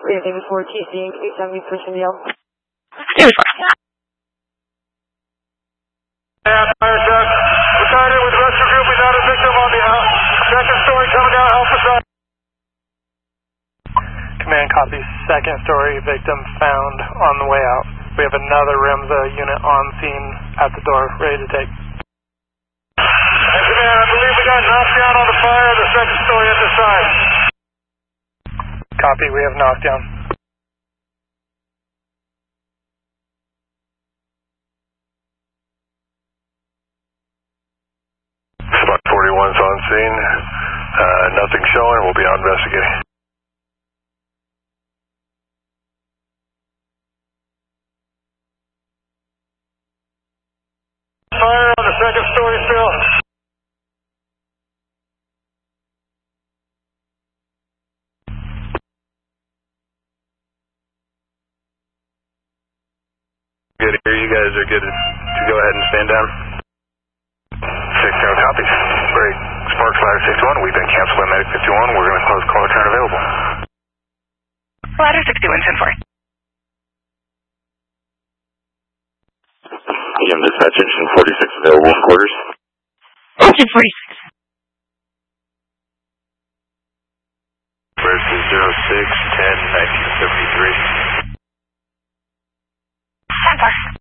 We have David 4 TC increase on me personnel. David 4. Fire truck. We're tied in with rescue group. We got a victim on the second story coming down Alpha side. Command copies. Second story victim found on the way out. We have another REMSA unit on scene at the door, ready to take. Command, I believe we got knocked down on the fire of the second story at this time. Copy, we have knockdown. Spot 41's on scene. Nothing showing. We'll be out investigating. Fire on the second story still. Good here. You guys are good to go ahead and stand down. 6-0 copies. Great. Sparks ladder 61. We've been canceled by medic 51. We're going to close caller turn available. Ladder 61, 10-4. EM dispatch engine 46 available in quarters. Engine 46. Versus 06-10-1973. 10-4.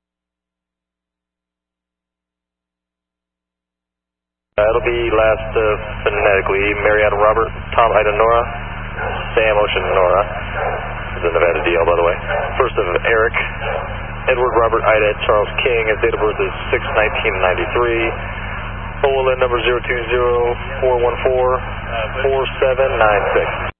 It'll be last phonetically Mariana Robert, Tom Ida Nora, Sam Ocean Nora. This is a Nevada DL, by the way. First of Eric, Edward Robert Ida Charles King. His date of birth is 6/1993. OLN number 020-414-4796.